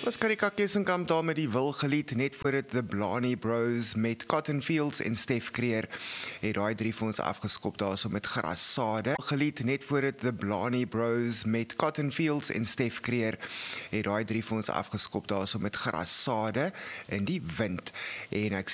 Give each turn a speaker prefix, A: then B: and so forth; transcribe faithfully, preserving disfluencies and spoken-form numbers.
A: Was Karika Kessenkamp daar met die Wilgelied, net voor het The Blarney Bros met Cotton Fields en Stef Creer het daai drie vir ons afgeskop daar so met Grassade. Gelied net voor het The Blarney Bros met Cotton Fields en Stef Creer het daai drie vir ons afgeskop daar so met Grassade in die wind. En ek